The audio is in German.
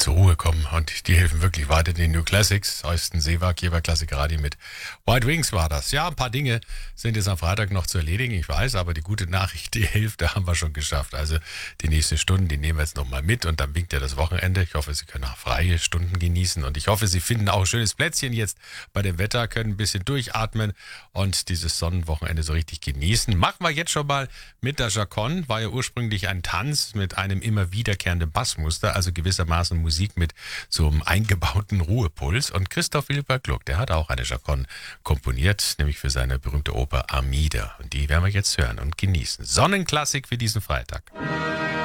zur Ruhe kommen und die helfen wirklich weiter. Die New Classics, Eusten Seewag hier bei Klassikradio mit White Wings war das. Ja, ein paar Dinge sind jetzt am Freitag noch zu erledigen, ich weiß, aber die gute Nachricht, die Hälfte haben wir schon geschafft. Also die nächsten Stunden, die nehmen wir jetzt nochmal mit und dann winkt ja das Wochenende. Ich hoffe, Sie können auch freie Stunden genießen und ich hoffe, Sie finden auch ein schönes Plätzchen jetzt bei dem Wetter, können ein bisschen durchatmen und dieses Sonnenwochenende so richtig genießen. Machen wir jetzt schon mal mit der Chaconne, war ja ursprünglich ein Tanz mit einem immer wiederkehrenden Bassmuster, also gewissermaßen Musik mit so einem eingebauten Ruhepuls. Und Christoph Willibert Gluck, der hat auch eine Chaconne komponiert, nämlich für seine berühmte Oper Armida. Und die werden wir jetzt hören und genießen. Sonnenklassik für diesen Freitag.